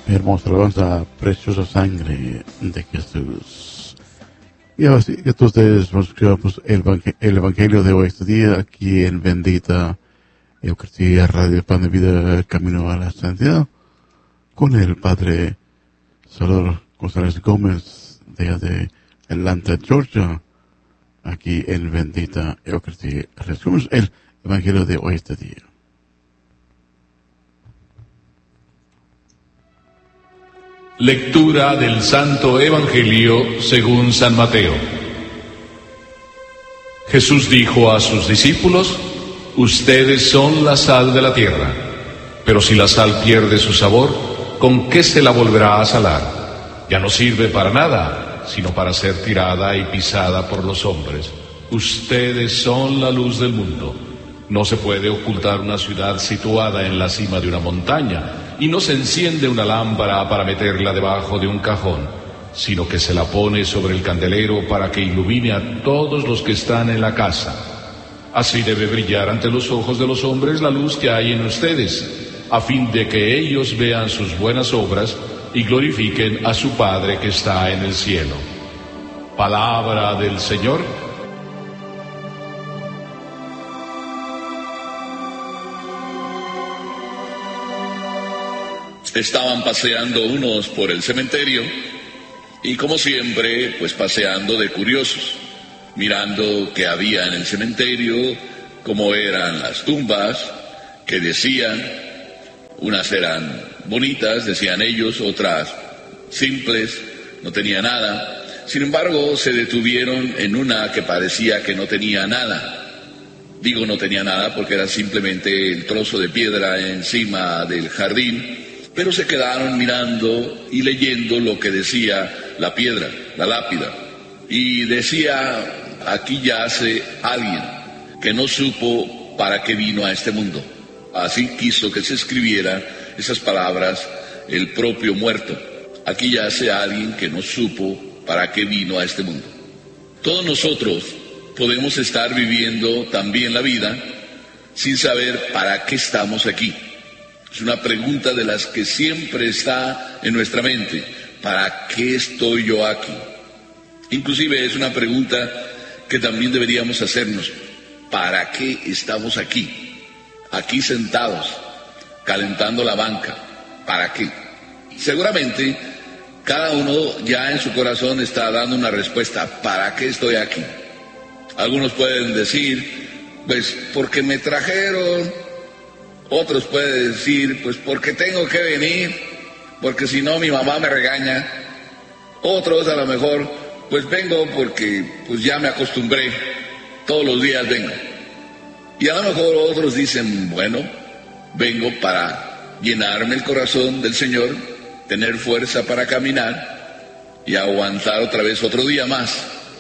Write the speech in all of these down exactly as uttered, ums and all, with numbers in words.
Hermosa alabanza, preciosa sangre de Jesús. Y ahora sí, que ustedes escuchamos el, el Evangelio de hoy, este día, aquí en Bendita Eucaristía Radio Pan de Vida, Camino a la Santidad, con el Padre Salvador González Gómez, de, de Atlanta, Georgia, aquí en Bendita Eucaristía. Recibimos el Evangelio de hoy, este día. Lectura del Santo Evangelio según San Mateo. Jesús dijo a sus discípulos: ustedes son la sal de la tierra, pero si la sal pierde su sabor, ¿con qué se la volverá a salar? Ya no sirve para nada, sino para ser tirada y pisada por los hombres. Ustedes son la luz del mundo. No se puede ocultar una ciudad situada en la cima de una montaña, y no se enciende una lámpara para meterla debajo de un cajón, sino que se la pone sobre el candelero para que ilumine a todos los que están en la casa. Así debe brillar ante los ojos de los hombres la luz que hay en ustedes, a fin de que ellos vean sus buenas obras y glorifiquen a su Padre que está en el cielo. Palabra del Señor. Estaban paseando unos por el cementerio y, como siempre, pues paseando de curiosos, mirando qué había en el cementerio, cómo eran las tumbas, qué decían. Unas eran bonitas, decían ellos, otras simples, no tenía nada. Sin embargo, se detuvieron en una que parecía que no tenía nada. Digo no tenía nada porque era simplemente el trozo de piedra encima del jardín, pero se quedaron mirando y leyendo lo que decía la piedra, la lápida. Y decía: aquí yace alguien que no supo para qué vino a este mundo. Así quiso que se escribiera esas palabras el propio muerto. Aquí yace alguien que no supo para qué vino a este mundo. Todos nosotros podemos estar viviendo también la vida sin saber para qué estamos aquí. Es una pregunta de las que siempre está en nuestra mente. ¿Para qué estoy yo aquí? Inclusive es una pregunta que también deberíamos hacernos. ¿Para qué estamos aquí? Aquí sentados, calentando la banca. ¿Para qué? Seguramente cada uno ya en su corazón está dando una respuesta. ¿Para qué estoy aquí? Algunos pueden decir, pues porque me trajeron. Otros pueden decir, pues porque tengo que venir, porque si no mi mamá me regaña. Otros a lo mejor, pues vengo porque pues ya me acostumbré, todos los días vengo. Y a lo mejor otros dicen, bueno, vengo para llenarme el corazón del Señor, tener fuerza para caminar y aguantar otra vez otro día más.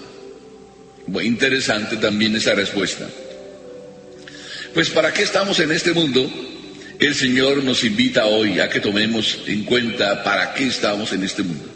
Muy interesante también esa respuesta. Pues ¿para qué estamos en este mundo? El Señor nos invita hoy a que tomemos en cuenta para qué estamos en este mundo.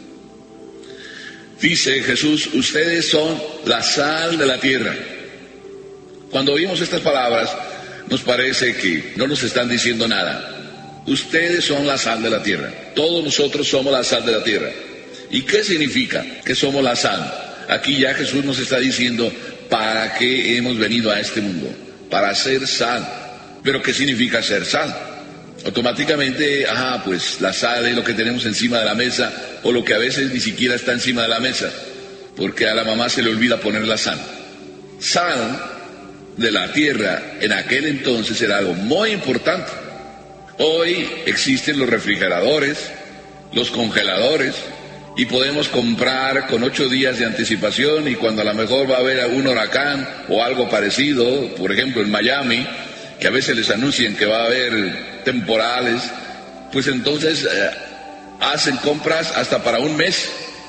Dice Jesús, ustedes son la sal de la tierra. Cuando oímos estas palabras, nos parece que no nos están diciendo nada. Ustedes son la sal de la tierra. Todos nosotros somos la sal de la tierra. ¿Y qué significa que somos la sal? Aquí ya Jesús nos está diciendo para qué hemos venido a este mundo. Para ser sal. ¿Pero qué significa ser sal? Automáticamente, ah, pues la sal es lo que tenemos encima de la mesa, o lo que a veces ni siquiera está encima de la mesa, porque a la mamá se le olvida poner la sal. Sal de la tierra en aquel entonces era algo muy importante. Hoy existen los refrigeradores, los congeladores, y podemos comprar con ocho días de anticipación, y cuando a lo mejor va a haber algún huracán o algo parecido, por ejemplo en Miami, que a veces les anuncian que va a haber temporales, pues entonces eh, hacen compras hasta para un mes,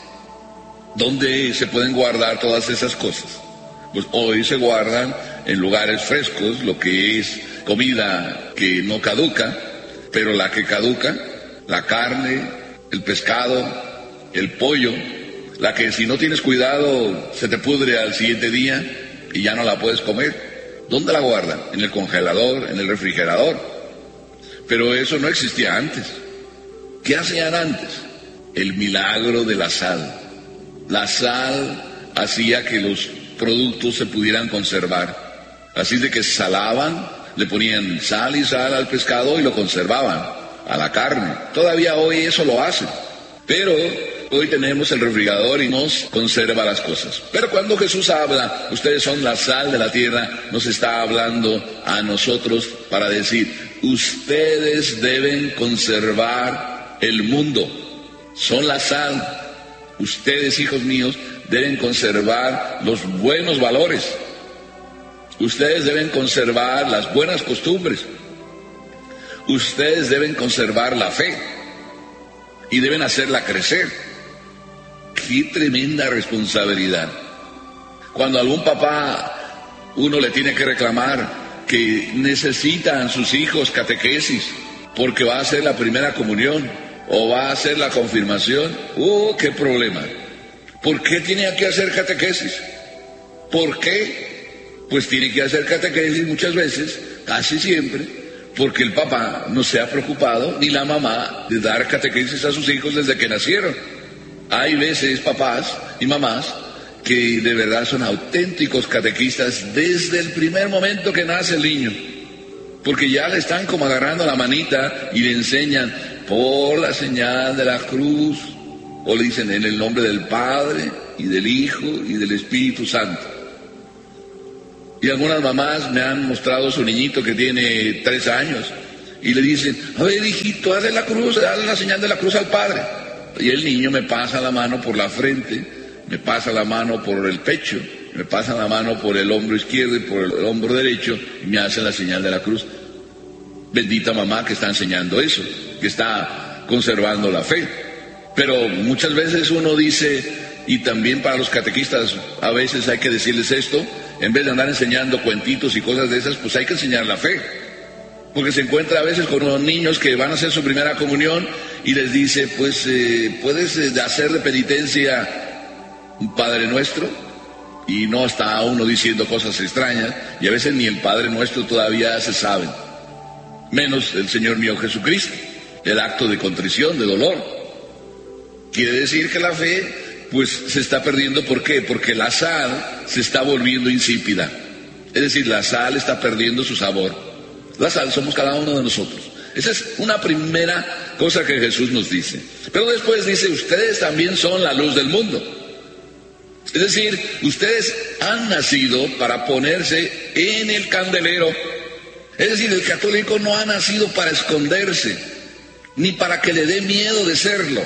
donde se pueden guardar todas esas cosas. Pues hoy se guardan en lugares frescos, lo que es comida que no caduca, pero la que caduca, la carne, el pescado, el pollo, la que si no tienes cuidado se te pudre al siguiente día y ya no la puedes comer. ¿Dónde la guardan? En el congelador, en el refrigerador. Pero eso no existía antes. ¿Qué hacían antes? El milagro de la sal. La sal hacía que los productos se pudieran conservar. Así de que salaban, le ponían sal y sal al pescado y lo conservaban, a la carne. Todavía hoy eso lo hacen. Pero hoy tenemos el refrigerador y nos conserva las cosas. Pero cuando Jesús habla, ustedes son la sal de la tierra, nos está hablando a nosotros para decir, ustedes deben conservar el mundo. Son la sal. Ustedes, hijos míos, deben conservar los buenos valores. Ustedes deben conservar las buenas costumbres. Ustedes deben conservar la fe y deben hacerla crecer. ¡Qué tremenda responsabilidad! Cuando algún papá, uno le tiene que reclamar que necesitan sus hijos catequesis porque va a hacer la primera comunión o va a hacer la confirmación. ¡Oh, qué problema! ¿Por qué tiene que hacer catequesis? ¿Por qué? Pues tiene que hacer catequesis muchas veces, casi siempre, porque el papá no se ha preocupado, ni la mamá, de dar catequesis a sus hijos desde que nacieron. Hay veces papás y mamás que de verdad son auténticos catequistas desde el primer momento que nace el niño, porque ya le están como agarrando la manita y le enseñan por la señal de la cruz, o le dicen en el nombre del Padre y del Hijo y del Espíritu Santo. Y algunas mamás me han mostrado su niñito que tiene tres años y le dicen, a ver, hijito, hazle la cruz, hazle la señal de la cruz al Padre. Y el niño me pasa la mano por la frente, me pasa la mano por el pecho, me pasa la mano por el hombro izquierdo y por el hombro derecho y me hace la señal de la cruz. Bendita mamá que está enseñando eso, que está conservando la fe. Pero muchas veces uno dice, y también para los catequistas a veces hay que decirles esto, en vez de andar enseñando cuentitos y cosas de esas, pues hay que enseñar la fe. Porque se encuentra a veces con unos niños que van a hacer su primera comunión y les dice, pues eh, puedes eh, hacer de penitencia un Padre Nuestro, y no está uno diciendo cosas extrañas, y a veces ni el Padre Nuestro todavía se sabe, menos el Señor mío Jesucristo, el acto de contrición, de dolor. Quiere decir que la fe pues se está perdiendo. ¿Por qué? Porque la sal se está volviendo insípida. Es decir, la sal está perdiendo su sabor. La sal somos cada uno de nosotros. Esa es una primera cosa que Jesús nos dice. Pero después dice, ustedes también son la luz del mundo. Es decir, ustedes han nacido para ponerse en el candelero. Es decir, el católico no ha nacido para esconderse, ni para que le dé miedo de serlo,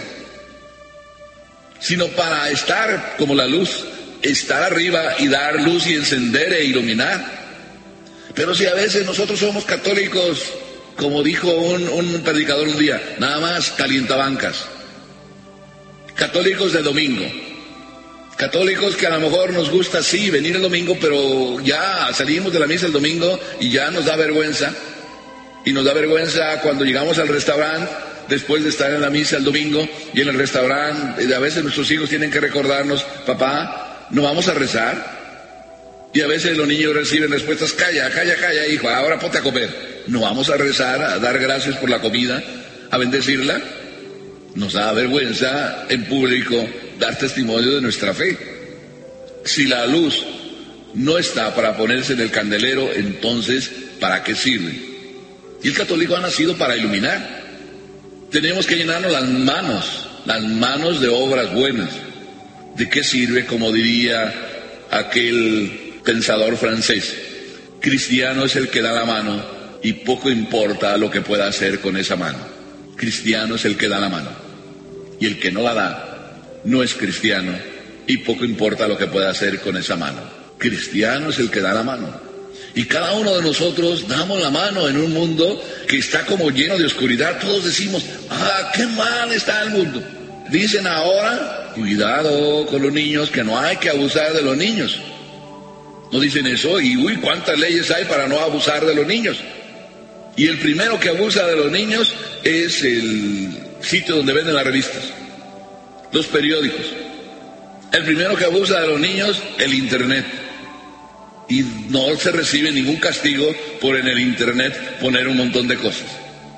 sino para estar como la luz, estar arriba y dar luz y encender e iluminar. Pero si a veces nosotros somos católicos, como dijo un, un predicador un día, nada más calientabancas, católicos de domingo, católicos que a lo mejor nos gusta sí venir el domingo, pero ya salimos de la misa el domingo y ya nos da vergüenza, y nos da vergüenza cuando llegamos al restaurante después de estar en la misa el domingo, y en el restaurante a veces nuestros hijos tienen que recordarnos, papá, ¿no vamos a rezar? Y a veces los niños reciben respuestas, calla, calla, calla, hijo, ahora ponte a comer. ¿No vamos a rezar, a dar gracias por la comida, a bendecirla? Nos da vergüenza en público dar testimonio de nuestra fe. Si la luz no está para ponerse en el candelero, entonces, ¿para qué sirve? Y el católico ha nacido para iluminar. Tenemos que llenarnos las manos, las manos de obras buenas. ¿De qué sirve, como diría aquel pensador francés? Cristiano es el que da la mano y poco importa lo que pueda hacer con esa mano. Cristiano es el que da la mano, y el que no la da no es cristiano, y poco importa lo que pueda hacer con esa mano. Cristiano es el que da la mano. Y cada uno de nosotros damos la mano en un mundo que está como lleno de oscuridad. Todos decimos, ah, qué mal está el mundo. Dicen ahora, cuidado con los niños, que no hay que abusar de los niños. No dicen eso, y uy, cuántas leyes hay para no abusar de los niños. Y el primero que abusa de los niños es el sitio donde venden las revistas, los periódicos. El primero que abusa de los niños, el internet. Y no se recibe ningún castigo por en el internet poner un montón de cosas.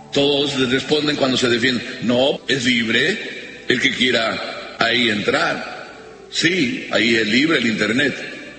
Todos les responden cuando se defienden, no, es libre el que quiera ahí entrar. Sí, ahí es libre el internet.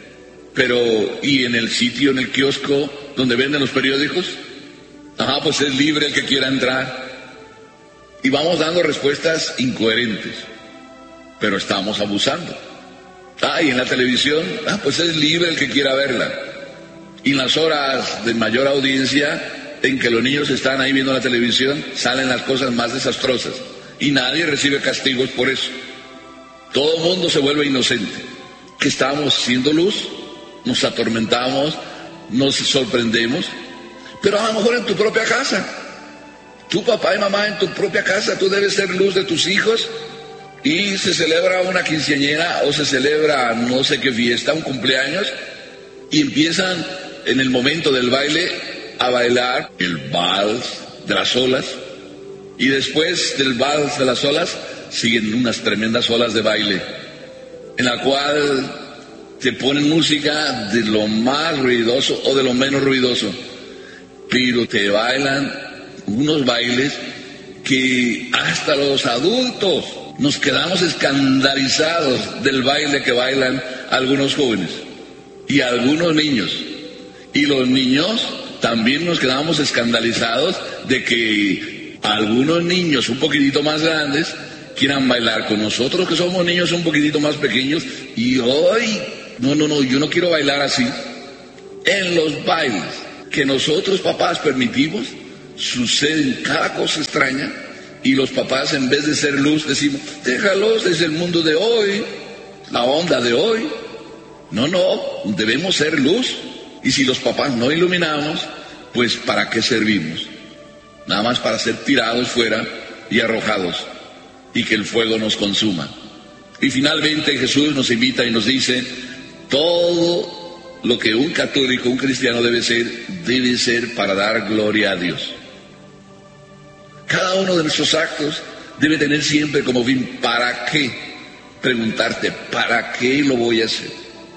Pero, ¿y en el sitio, en el kiosco donde venden los periódicos? Ajá, pues es libre el que quiera entrar. Y vamos dando respuestas incoherentes, pero estamos abusando. Ah, y en la televisión, ah, pues es libre el que quiera verla. Y en las horas de mayor audiencia en que los niños están ahí viendo la televisión, salen las cosas más desastrosas. Y nadie recibe castigos por eso. Todo el mundo se vuelve inocente. ¿Qué estamos siendo luz? Nos atormentamos, nos sorprendemos. Pero a lo mejor en tu propia casa. Tu papá y mamá en tu propia casa, tú debes ser luz de tus hijos. Y se celebra una quinceañera o se celebra no sé qué fiesta, un cumpleaños, y empiezan en el momento del baile a bailar el vals de las olas, y después del vals de las olas siguen unas tremendas olas de baile, en la cual te ponen música de lo más ruidoso o de lo menos ruidoso, pero te bailan unos bailes que hasta los adultos nos quedamos escandalizados del baile que bailan algunos jóvenes y algunos niños. Y los niños también nos quedamos escandalizados de que algunos niños un poquitito más grandes quieran bailar con nosotros que somos niños un poquitito más pequeños. Y hoy, no, no, no, yo no quiero bailar así. En los bailes que nosotros papás permitimos, suceden cada cosa extraña. Y los papás, en vez de ser luz, decimos, déjalos, es el mundo de hoy, la onda de hoy. No, no, debemos ser luz. Y si los papás no iluminamos, pues ¿para qué servimos? Nada más para ser tirados fuera y arrojados, y que el fuego nos consuma. Y finalmente Jesús nos invita y nos dice, todo lo que un católico, un cristiano debe ser, debe ser para dar gloria a Dios. Cada uno de nuestros actos debe tener siempre como fin, ¿para qué? Preguntarte, ¿para qué lo voy a hacer?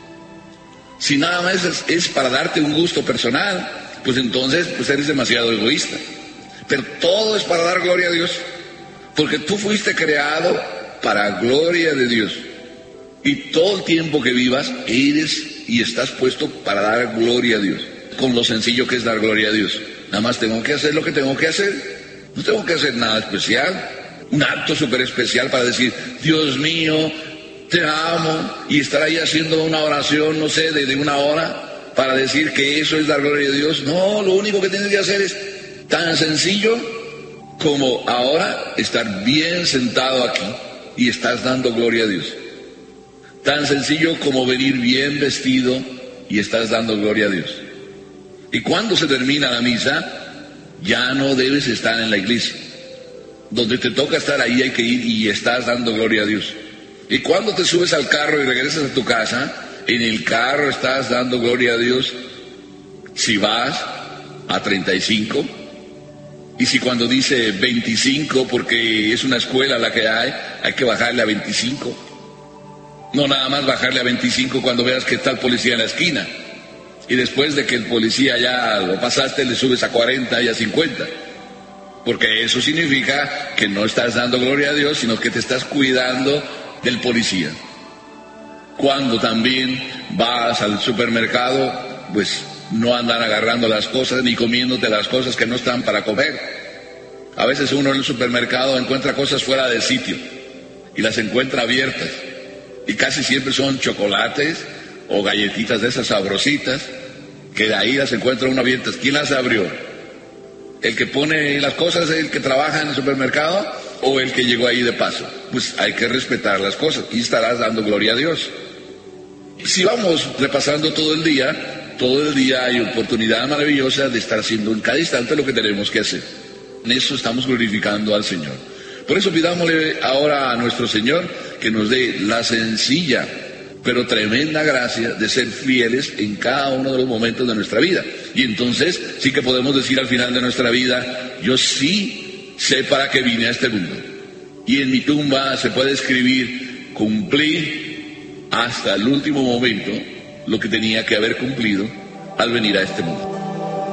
Si nada más es, es para darte un gusto personal, pues entonces pues eres demasiado egoísta. Pero todo es para dar gloria a Dios, porque tú fuiste creado para gloria de Dios. Y todo el tiempo que vivas, eres y estás puesto para dar gloria a Dios, con lo sencillo que es dar gloria a Dios. Nada más tengo que hacer lo que tengo que hacer. No tengo que hacer nada especial, un acto súper especial para decir, Dios mío, te amo, y estar ahí haciendo una oración, no sé, de, de una hora, para decir que eso es dar gloria a Dios. No, lo único que tienes que hacer es tan sencillo como ahora estar bien sentado aquí y estás dando gloria a Dios. Tan sencillo como venir bien vestido y estás dando gloria a Dios. Y cuando se termina la misa, ya no debes estar en la iglesia. Donde te toca estar, ahí hay que ir y estás dando gloria a Dios. Y cuando te subes al carro y regresas a tu casa, en el carro estás dando gloria a Dios. Si vas a treinta y cinco, y si cuando dice veinticinco, porque es una escuela la que hay, hay que bajarle a veinticinco. No nada más bajarle a veinticinco cuando veas que está el policía en la esquina. Y después de que el policía ya lo pasaste, le subes a cuarenta y a cincuenta. Porque eso significa que no estás dando gloria a Dios, sino que te estás cuidando del policía. Cuando también vas al supermercado, pues no andan agarrando las cosas ni comiéndote las cosas que no están para comer. A veces uno en el supermercado encuentra cosas fuera del sitio y las encuentra abiertas. Y casi siempre son chocolates o galletitas de esas sabrositas, que de ahí las encuentra uno abiertas. ¿Quién las abrió? ¿El que pone las cosas, el que trabaja en el supermercado, o el que llegó ahí de paso? Pues hay que respetar las cosas y estarás dando gloria a Dios. Y si vamos repasando todo el día, todo el día hay oportunidad maravillosa de estar haciendo en cada instante lo que tenemos que hacer. En eso estamos glorificando al Señor. Por eso pidámosle ahora a nuestro Señor que nos dé la sencilla pero tremenda gracia de ser fieles en cada uno de los momentos de nuestra vida. Y entonces sí que podemos decir al final de nuestra vida, yo sí sé para qué vine a este mundo. Y en mi tumba se puede escribir, cumplí hasta el último momento lo que tenía que haber cumplido al venir a este mundo.